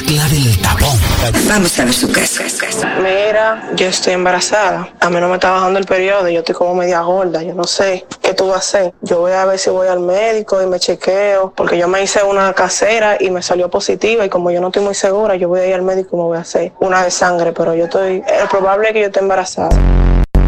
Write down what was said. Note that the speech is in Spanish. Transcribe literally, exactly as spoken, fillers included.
La del tapón. Vamos a ver su caso. Mira, yo estoy embarazada. A mí no me está bajando el periodo. Yo estoy como media gorda. Yo no sé qué tú vas a hacer. Yo voy a ver si voy al médico y me chequeo. Porque yo me hice una casera y me salió positiva. Y como yo no estoy muy segura, yo voy a ir al médico y me voy a hacer una de sangre. Pero yo estoy... Es probable que yo esté embarazada.